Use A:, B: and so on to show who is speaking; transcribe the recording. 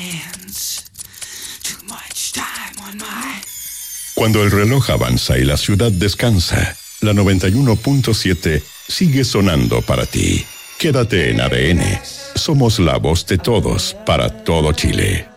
A: Cuando el reloj avanza y la ciudad descansa, la 91.7 sigue sonando para ti. Quédate en ADN. Somos la voz de todos para todo Chile.